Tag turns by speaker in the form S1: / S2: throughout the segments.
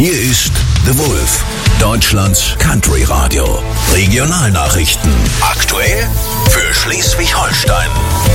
S1: Hier ist The Wolf, Deutschlands Country Radio. Regionalnachrichten. Aktuell für Schleswig-Holstein.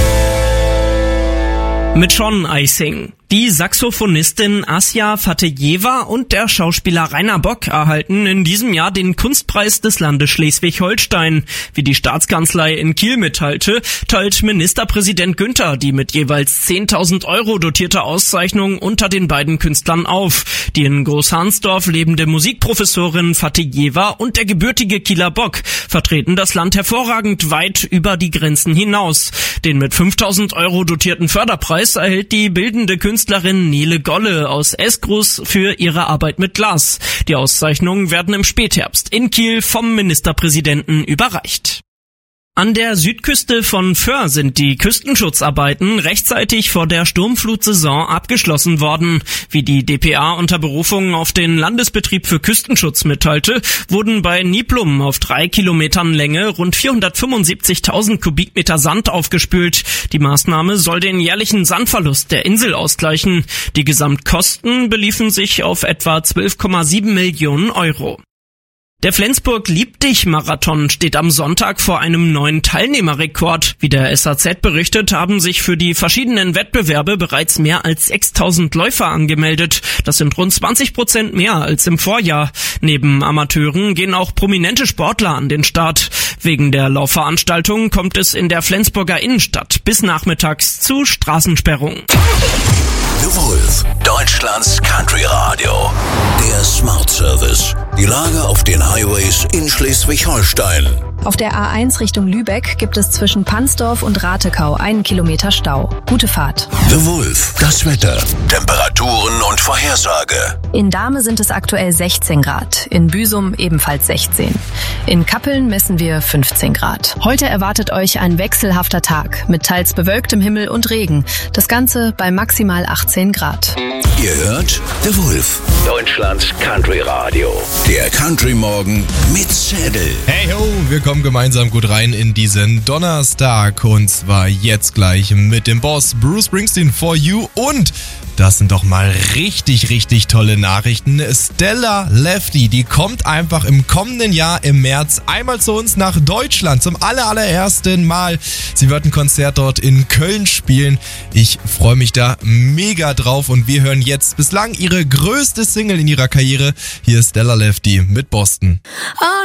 S2: Mit Sean Eising. Die Saxophonistin Asja Fatejeva und der Schauspieler Rainer Bock erhalten in diesem Jahr den Kunstpreis des Landes Schleswig-Holstein. Wie die Staatskanzlei in Kiel mitteilte, teilt Ministerpräsident Günther die mit jeweils 10.000 € dotierte Auszeichnung unter den beiden Künstlern auf. Die in Großhansdorf lebende Musikprofessorin Fatejeva und der gebürtige Kieler Bock vertreten das Land hervorragend weit über die Grenzen hinaus. Den mit 5.000 € dotierten Förderpreis erhält die bildende Künstlerin Nele Golle aus Esgrus für ihre Arbeit mit Glas. Die Auszeichnungen werden im Spätherbst in Kiel vom Ministerpräsidenten überreicht. An der Südküste von Föhr sind die Küstenschutzarbeiten rechtzeitig vor der Sturmflutsaison abgeschlossen worden. Wie die dpa unter Berufung auf den Landesbetrieb für Küstenschutz mitteilte, wurden bei Niblum auf 3 Kilometern Länge rund 475.000 Kubikmeter Sand aufgespült. Die Maßnahme soll den jährlichen Sandverlust der Insel ausgleichen. Die Gesamtkosten beliefen sich auf etwa 12,7 Millionen €. Der Flensburg-Liebdich-Marathon steht am Sonntag vor einem neuen Teilnehmerrekord. Wie der SAZ berichtet, haben sich für die verschiedenen Wettbewerbe bereits mehr als 6.000 Läufer angemeldet. Das sind rund 20% mehr als im Vorjahr. Neben Amateuren gehen auch prominente Sportler an den Start. Wegen der Laufveranstaltung kommt es in der Flensburger Innenstadt bis nachmittags zu Straßensperrungen.
S1: The Wolf, Deutschlands Country Radio. Der Smart Service. Die Lage auf den Highways in Schleswig-Holstein.
S3: Auf der A1 Richtung Lübeck gibt es zwischen Pansdorf und Ratekau 1 Kilometer Stau. Gute Fahrt.
S1: The Wolf, das Wetter, Temperaturen und Vorhersage.
S3: In Dahme sind es aktuell 16 Grad, in Büsum ebenfalls 16. In Kappeln messen wir 15 Grad. Heute erwartet euch ein wechselhafter Tag mit teils bewölktem Himmel und Regen. Das Ganze bei maximal 18 Grad.
S1: Ihr hört The Wolf, Deutschlands Country Radio. Der Country Morgen mit Zettel.
S4: Hey ho, wir kommen gemeinsam gut rein in diesen Donnerstag und zwar jetzt gleich mit dem Boss Bruce Springsteen for You und das sind doch mal richtig, richtig tolle Nachrichten. Stella Lefty, die kommt einfach im kommenden Jahr im März einmal zu uns nach Deutschland zum allerersten Mal. Sie wird ein Konzert dort in Köln spielen. Ich freue mich da mega drauf und wir hören jetzt bislang ihre größte Single in ihrer Karriere. Hier ist Stella Lefty mit Boston.